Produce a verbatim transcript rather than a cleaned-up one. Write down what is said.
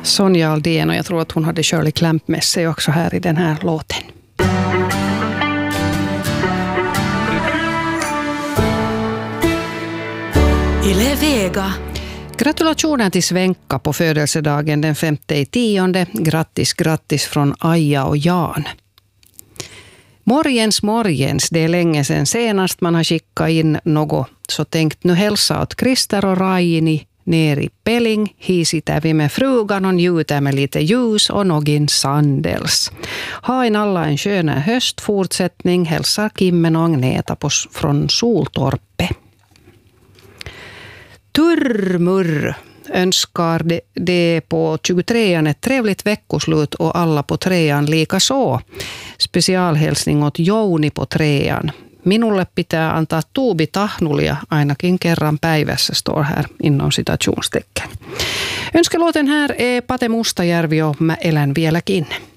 Sonja Aldén, och jag tror att hon hade Shirley Clamp med sig också här i den här låten. Yle Vega. Gratulationer till Svenka på födelsedagen den femte i tionde. Grattis, grattis från Aja och Jan. Morgens, morgens, det är länge sedan senast man har skickat in något. Så tänkt nu hälsa åt Christer och Raini ner i Pelling. Här sitter vi med frugan och njuter med lite ljus och någon sandels. Ha en alla en skön höstfortsättning, hälsar Kimmen och Agneta på, från Soltorpe. Turmur önskar det, det på tjugotrean ett trevligt veckoslut och alla på trean lika så. Specialhälsning åt Jouni på trean. Minulle pitää antaa tuubitahnulia ainakin kerran päivässä, står här inom citationstecken. Önskelåten här är Pate Mustajärvi och Mä elän vieläkin.